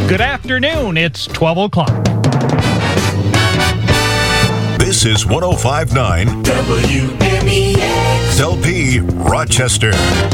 Good afternoon. It's 12 o'clock. This is 105.9 WMEX LP Rochester.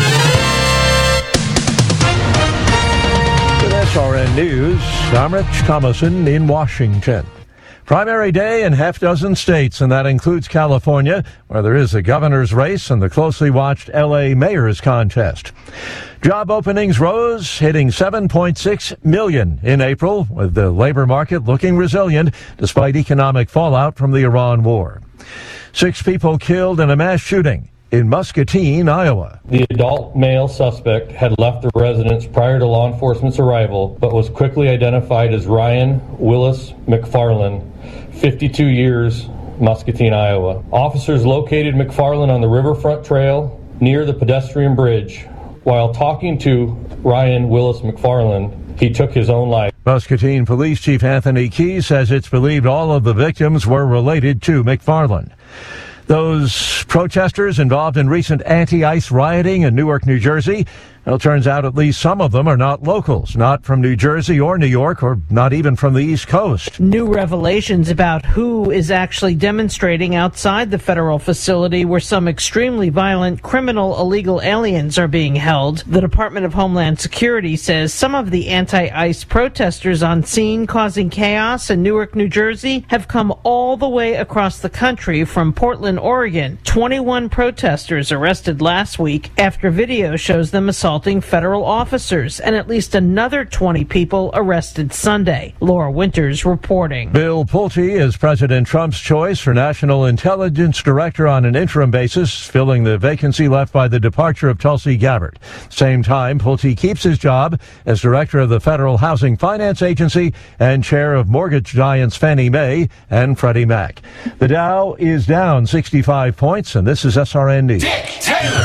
With SRN News, I'm Rich Thomason in Washington. Primary day in half dozen states, and that includes California, where there is a governor's race and the closely watched L.A. mayor's contest. Job openings rose, hitting 7.6 million in April, with the labor market looking resilient despite economic fallout from the Iran war. 6 people killed in a mass shooting in Muscatine, Iowa. The adult male suspect had left the residence prior to law enforcement's arrival, but was quickly identified as Ryan Willis McFarland, 52 years, Muscatine, Iowa. Officers located McFarland on the Riverfront Trail near the pedestrian bridge. While talking to Ryan Willis McFarland, he took his own life. Muscatine Police Chief Anthony Key says it's believed all of the victims were related to McFarland. Those protesters involved in recent anti-ICE rioting in Newark, New Jersey, well, it turns out at least some of them are not locals, not from New Jersey or New York, or not even from the East Coast. New revelations about who is actually demonstrating outside the federal facility where some extremely violent criminal illegal aliens are being held. The Department of Homeland Security says some of the anti-ICE protesters on scene causing chaos in Newark, New Jersey have come all the way across the country from Portland, Oregon. 21 protesters arrested last week after video shows them assaulting federal officers, and at least another 20 people arrested Sunday. Laura Winters reporting. Bill Pulte is President Trump's choice for National Intelligence Director on an interim basis, filling the vacancy left by the departure of Tulsi Gabbard. Same time, Pulte keeps his job as Director of the Federal Housing Finance Agency and Chair of mortgage giants Fannie Mae and Freddie Mac. The Dow is down 65 points, and this is SRN News.